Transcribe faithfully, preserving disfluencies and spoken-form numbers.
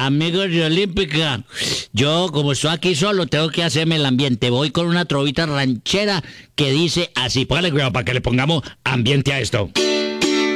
amigos de Olímpica. Yo, como estoy aquí solo, tengo que hacerme el ambiente. Voy con una trovita ranchera que dice así. Póngale cuidado para que le pongamos ambiente a esto.